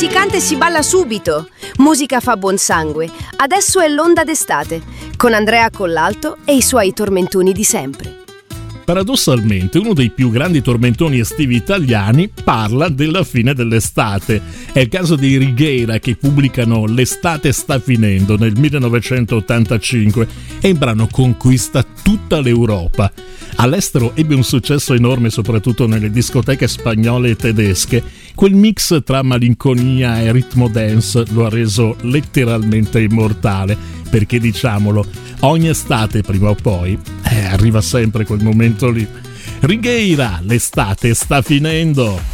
si canta e si balla subito. Musica fa buon sangue. Adesso è l'onda d'estate, con Andrea Collalto e i suoi tormentoni di sempre. Paradossalmente, uno dei più grandi tormentoni estivi italiani parla della fine dell'estate. È il caso dei Righeira, che pubblicano L'estate sta finendo nel 1985 e il brano conquista tutta l'Europa. All'estero ebbe un successo enorme soprattutto nelle discoteche spagnole e tedesche. Quel mix tra malinconia e ritmo dance lo ha reso letteralmente immortale, perché diciamolo, ogni estate prima o poi arriva sempre quel momento lì. Righeira, l'estate sta finendo.